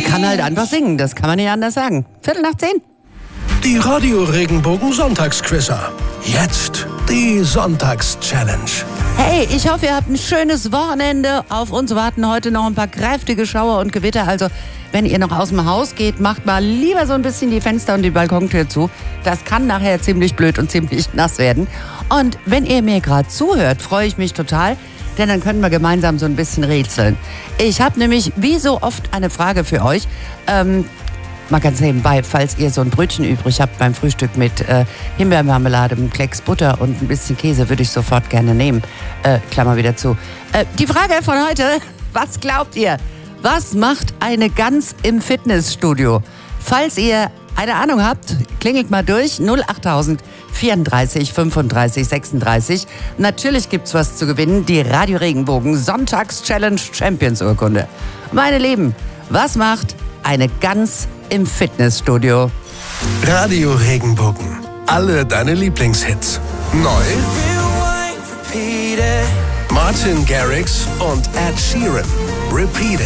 kann halt einfach singen, das kann man nicht anders sagen. 9:15. Die Radio Regenbogen Sonntagsquizzer. Jetzt die Sonntags-Challenge. Hey, ich hoffe, ihr habt ein schönes Wochenende. Auf uns warten heute noch ein paar kräftige Schauer und Gewitter. Also, wenn ihr noch aus dem Haus geht, macht mal lieber so ein bisschen die Fenster und die Balkontür zu. Das kann nachher ziemlich blöd und ziemlich nass werden. Und wenn ihr mir gerade zuhört, freue ich mich total, denn dann können wir gemeinsam so ein bisschen rätseln. Ich habe nämlich wie so oft eine Frage für euch. Mal ganz nebenbei, falls ihr so ein Brötchen übrig habt beim Frühstück mit Himbeermarmelade, einem Klecks Butter und ein bisschen Käse, würde ich sofort gerne nehmen. Klammer wieder zu. Die Frage von heute, was glaubt ihr? Was macht eine Gans im Fitnessstudio? Falls ihr eine Ahnung habt, klingelt mal durch. 08000 34 35 36. Natürlich gibt's was zu gewinnen. Die Radio Regenbogen Sonntags-Challenge Champions Urkunde. Meine Lieben, was macht eine Gans im Fitnessstudio? Radio Regenbogen. Alle deine Lieblingshits. Neu. Martin Garrix und Ed Sheeran. Repeat it.